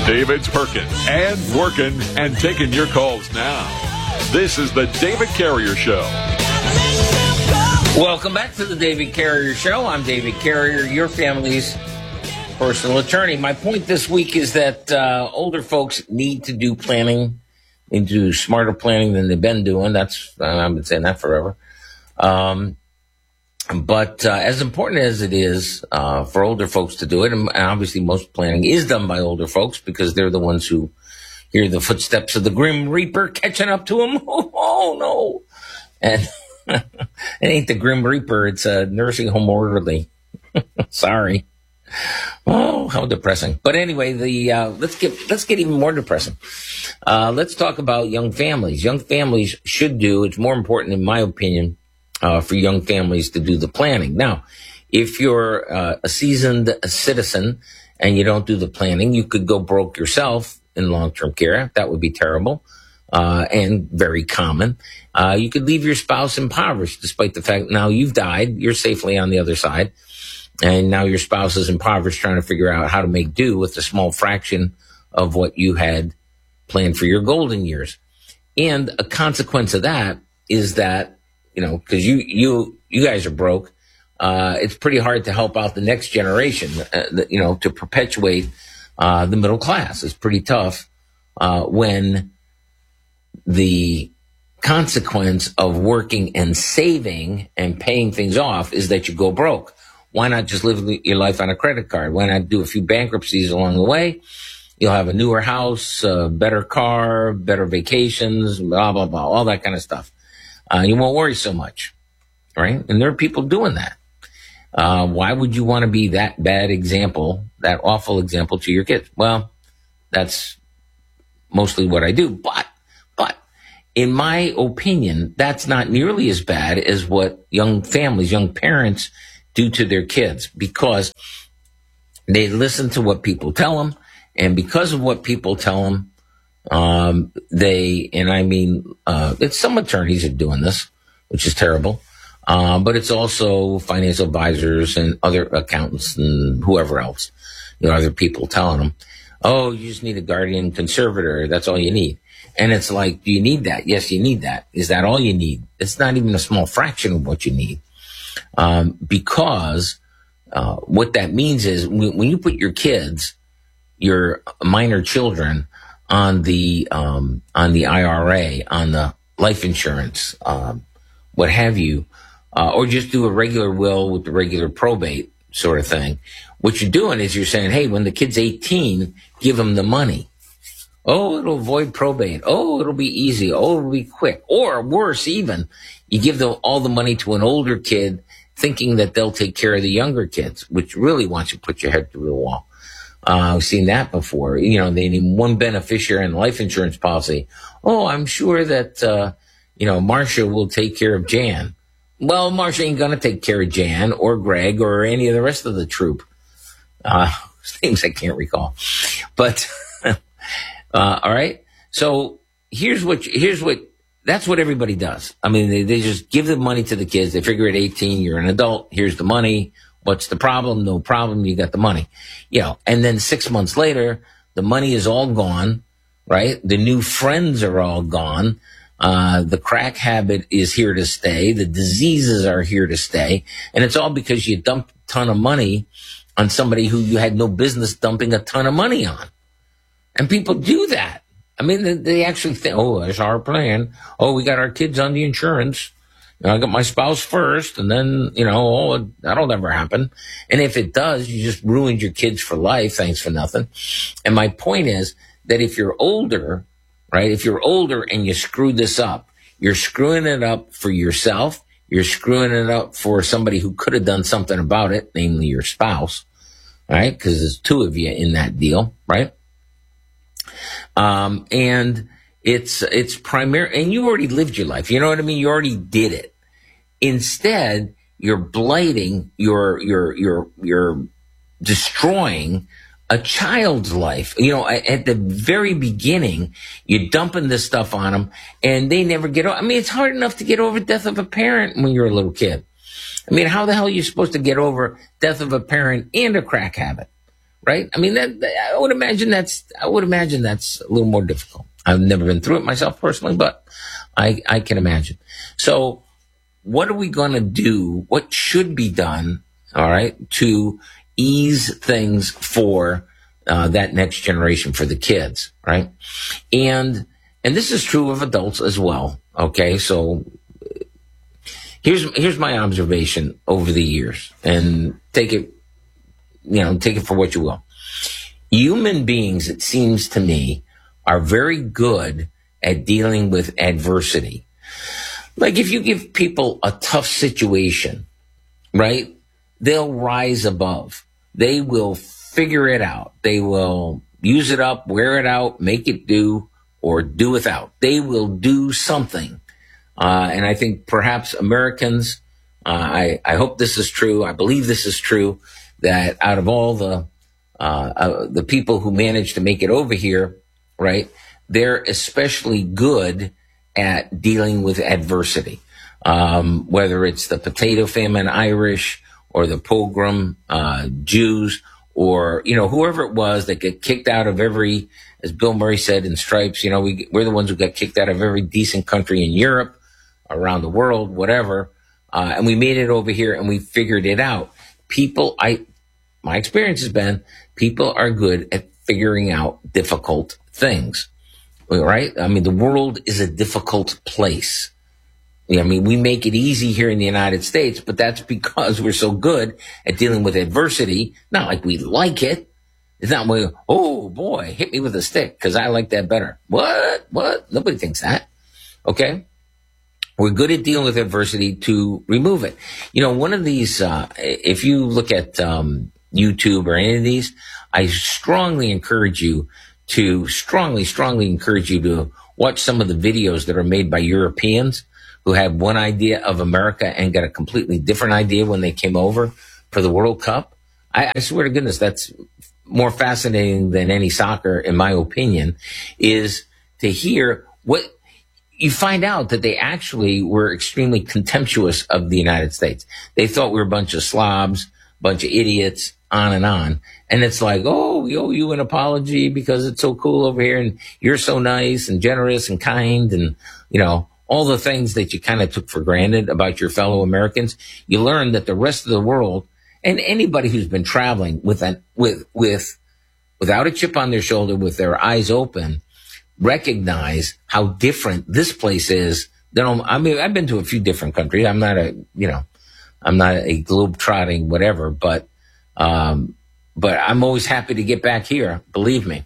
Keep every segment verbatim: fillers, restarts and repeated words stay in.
David's perking and working and taking your calls now. This is the David Carrier Show. Welcome back to the David Carrier Show. I'm David Carrier, your family's personal attorney. My point this week is that uh, older folks need to do planning, need to do smarter planning than they've been doing. That's uh, I've been saying that forever. Um, but uh, as important as it is uh, for older folks to do it, and obviously most planning is done by older folks because they're the ones who hear the footsteps of the Grim Reaper catching up to them. Oh, oh no. And it ain't the Grim Reaper. It's a nursing home orderly. Sorry. Oh, how depressing. But anyway, the uh, let's get let's get even more depressing. Uh, let's talk about young families. Young families should do, it's more important in my opinion, uh, for young families to do the planning. Now, if you're uh, a seasoned citizen and you don't do the planning, you could go broke yourself in long-term care. That would be terrible. Uh, and very common. Uh, you could leave your spouse impoverished, despite the fact now you've died, you're safely on the other side, and now your spouse is impoverished trying to figure out how to make do with a small fraction of what you had planned for your golden years. And a consequence of that is that, you know, because you, you, you guys are broke, uh, it's pretty hard to help out the next generation, uh, you know, to perpetuate uh, the middle class. It's pretty tough uh, when the consequence of working and saving and paying things off is that you go broke. Why not just live your life on a credit card? Why not do a few bankruptcies along the way? You'll have a newer house, a better car, better vacations, blah, blah, blah, all that kind of stuff. Uh, you won't worry so much, right? And there are people doing that. Uh, why would you want to be that bad example, that awful example to your kids? Well, that's mostly what I do, but in my opinion, that's not nearly as bad as what young families, young parents do to their kids, because they listen to what people tell them. And because of what people tell them, um, they, and I mean, uh, it's some attorneys are doing this, which is terrible. Um, but it's also financial advisors and other accountants and whoever else, you know, other people telling them, oh, you just need a guardian conservator. That's all you need. And it's like, do you need that? Yes, you need that. Is that all you need? It's not even a small fraction of what you need. Um, because, uh, what that means is when, when you put your kids, your minor children on the, um, on the I R A, on the life insurance, um, what have you, uh, or just do a regular will with the regular probate sort of thing. What you're doing is you're saying, hey, when the kid's eighteen, give them the money. Oh, it'll avoid probate. Oh, it'll be easy. Oh, it'll be quick. Or worse even, you give them all the money to an older kid thinking that they'll take care of the younger kids, which really wants you to put your head through the wall. Uh, I've seen that before. You know, they need one beneficiary in life insurance policy. Oh, I'm sure that, uh, you know, Marcia will take care of Jan. Well, Marcia ain't going to take care of Jan or Greg or any of the rest of the troop. Uh, things I can't recall. But... Uh, all right. So here's what, here's what, that's what everybody does. I mean, they, they just give the money to the kids. They figure at eighteen, you're an adult. Here's the money. What's the problem? No problem. You got the money, you know, and then six months later, the money is all gone, right? The new friends are all gone. Uh, the crack habit is here to stay. The diseases are here to stay. And it's all because you dumped a ton of money on somebody who you had no business dumping a ton of money on. And people do that. I mean, they, they actually think, oh, that's our plan. Oh, we got our kids on the insurance. You know, I got my spouse first, and then, you know, oh, that'll never happen. And if it does, you just ruined your kids for life. Thanks for nothing. And my point is that if you're older, right, if you're older and you screw this up, you're screwing it up for yourself. You're screwing it up for somebody who could have done something about it, namely your spouse, right? Because there's two of you in that deal, right? Um, and it's, it's primary, and you already lived your life. You know what I mean? You already did it. Instead, you're blighting, you're, you're, you're, you're destroying a child's life. You know, at the very beginning, you're dumping this stuff on them and they never get over. I mean, it's hard enough to get over death of a parent when you're a little kid. I mean, how the hell are you supposed to get over death of a parent and a crack habit? right? I mean, that, that, I would imagine that's, I would imagine that's a little more difficult. I've never been through it myself personally, but I, I can imagine. So what are we going to do? What should be done, all right, to ease things for uh, that next generation, for the kids, right? And and this is true of adults as well, okay? So here's here's my observation over the years, and take it, you know, take it for what you will. Human beings, it seems to me, are very good at dealing with adversity. Like if you give people a tough situation, right, they'll rise above. They will figure it out. They will use it up, wear it out, make it do, or do without. They will do something. Uh, and I think perhaps Americans, uh, I, I hope this is true, I believe this is true, that out of all the uh, uh, the people who manage to make it over here, right, they're especially good at dealing with adversity, um, whether it's the potato famine Irish or the pogrom uh, Jews, or, you know, whoever it was that get kicked out of every, as Bill Murray said in Stripes, you know, we, we're the ones who got kicked out of every decent country in Europe, around the world, whatever, uh, and we made it over here and we figured it out. People, I, my experience has been, people are good at figuring out difficult things. Right? I mean, the world is a difficult place. I mean, we make it easy here in the United States, but that's because we're so good at dealing with adversity. Not like we like it. It's not like, oh boy, hit me with a stick because I like that better. What? What? Nobody thinks that. Okay? We're good at dealing with adversity to remove it. You know, one of these, uh, if you look at um, YouTube or any of these, I strongly encourage you to strongly, strongly encourage you to watch some of the videos that are made by Europeans who had one idea of America and got a completely different idea when they came over for the World Cup. I, I swear to goodness, that's more fascinating than any soccer, in my opinion, is to hear what you find out that they actually were extremely contemptuous of the United States. They thought we were a bunch of slobs, bunch of idiots, on and on. And it's like, oh, we owe you an apology because it's so cool over here and you're so nice and generous and kind and, you know, all the things that you kind of took for granted about your fellow Americans. You learn that the rest of the world, and anybody who's been traveling with an, with, with, without a chip on their shoulder, with their eyes open, recognize how different this place is than, I mean, I've been to a few different countries. I'm not a, you know, I'm not a globe-trotting whatever, but, um, but I'm always happy to get back here, believe me,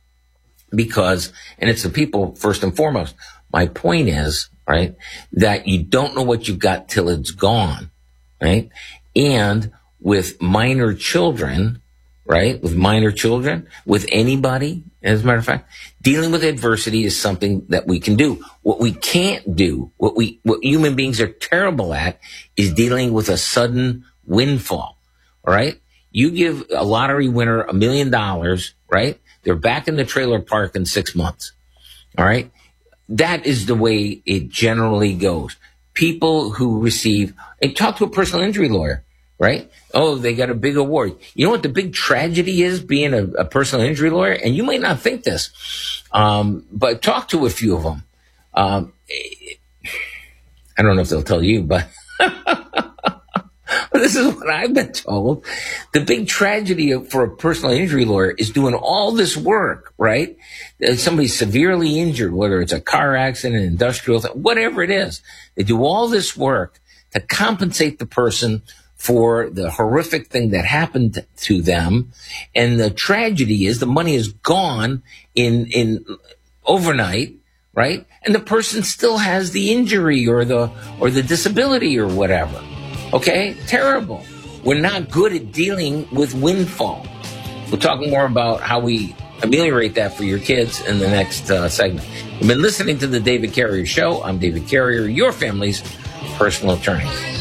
because, and it's the people first and foremost. My point is, right, that you don't know what you've got till it's gone, right? And with minor children, right, with minor children, with anybody, as a matter of fact, dealing with adversity is something that we can do. What we can't do, what we, what human beings are terrible at, is dealing with a sudden windfall, all right? You give a lottery winner a million dollars, right? They're back in the trailer park in six months, all right? That is the way it generally goes. People who receive, and talk to a personal injury lawyer, right? Oh, they got a big award. You know what the big tragedy is being a, a personal injury lawyer? And you might not think this, um, but talk to a few of them. Um, I don't know if they'll tell you, but this is what I've been told. The big tragedy for a personal injury lawyer is doing all this work, right? Somebody's severely injured, whether it's a car accident, an industrial, whatever it is. They do all this work to compensate the person for the horrific thing that happened to them. And the tragedy is the money is gone in, in overnight, right? And the person still has the injury or the, or the disability or whatever. Okay? Terrible. We're not good at dealing with windfall. We'll talk more about how we ameliorate that for your kids in the next uh, segment. You've been listening to The David Carrier Show. I'm David Carrier, your family's personal attorney.